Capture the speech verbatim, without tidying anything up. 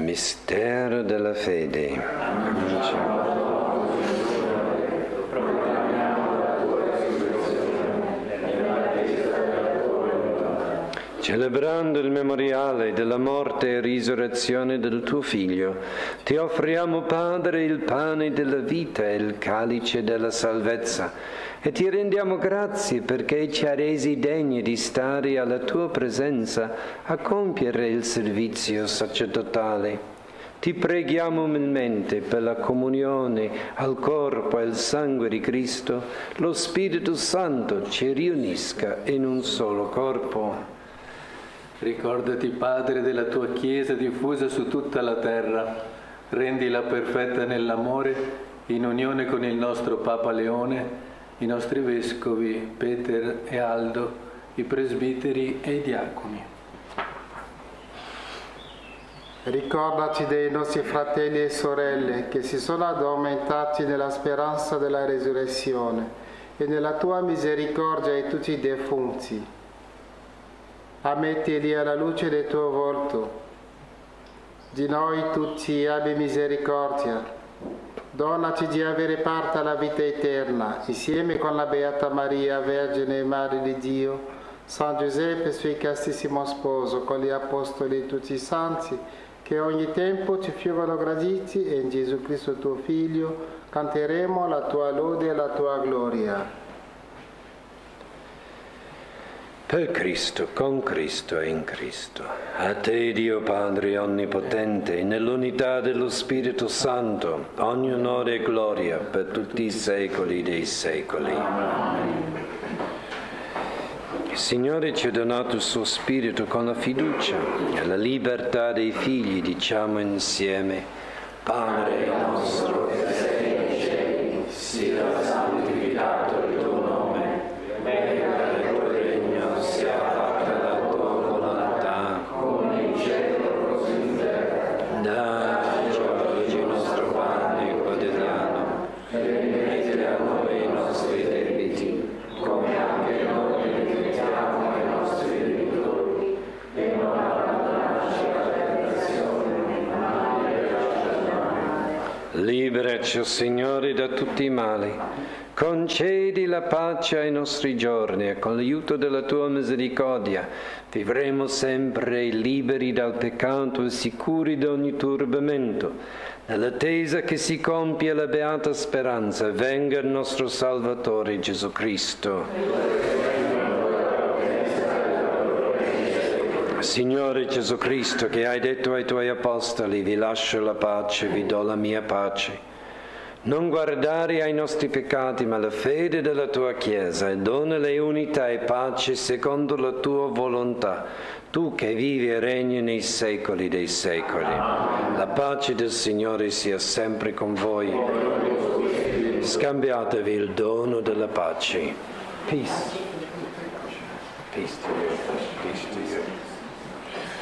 Mistero della fede. Celebrando il memoriale della morte e risurrezione del tuo Figlio, ti offriamo, Padre, il pane della vita e il calice della salvezza, e ti rendiamo grazie perché ci hai resi degni di stare alla tua presenza a compiere il servizio sacerdotale. Ti preghiamo umilmente per la comunione al corpo e al sangue di Cristo, lo Spirito Santo ci riunisca in un solo corpo. Ricordati, Padre, della tua Chiesa diffusa su tutta la terra, rendila perfetta nell'amore, in unione con il nostro Papa Leone, i nostri Vescovi Peter e Aldo, i presbiteri e i diaconi. Ricordati dei nostri fratelli e sorelle che si sono addormentati nella speranza della resurrezione e nella tua misericordia ai tutti i defunti. Ammettili alla luce del tuo volto. Di noi tutti abbi misericordia. Donati di avere parte alla vita eterna, insieme con la Beata Maria, Vergine e Madre di Dio, San Giuseppe, suo castissimo sposo, con gli Apostoli e tutti i santi, che ogni tempo ci fiono graditi, e in Gesù Cristo tuo Figlio canteremo la tua lode e la tua gloria. Per Cristo, con Cristo e in Cristo. A te, Dio Padre Onnipotente, nell'unità dello Spirito Santo, ogni onore e gloria per tutti i secoli dei secoli. Il Signore ci ha donato il suo Spirito con la fiducia e la libertà dei figli. Diciamo insieme: Padre nostro che sei nei cieli, sia santificato il tuo nome, venga il tuo regno, sia fatta la tua volontà, come in cielo così in terra. Dacci oggi il nostro pane quotidiano, e rimetti a noi i nostri debiti, come anche noi rimettiamo ai nostri debitori, e non abbandonarci alla tentazione, ma liberaci dal male. Liberaci, o Signore, da tutti i mali. Concedi la pace ai nostri giorni e con l'aiuto della tua misericordia vivremo sempre liberi dal peccato e sicuri di ogni turbamento, nell'attesa che si compia la beata speranza, venga il nostro Salvatore Gesù Cristo. Signore Gesù Cristo, che hai detto ai tuoi apostoli: vi lascio la pace, vi do la mia pace. Non guardare ai nostri peccati, ma alla fede della tua Chiesa, e donale unità e pace secondo la tua volontà, tu che vivi e regni nei secoli dei secoli. La pace del Signore sia sempre con voi. Scambiatevi il dono della pace. Peace. Peace to you. Peace to you.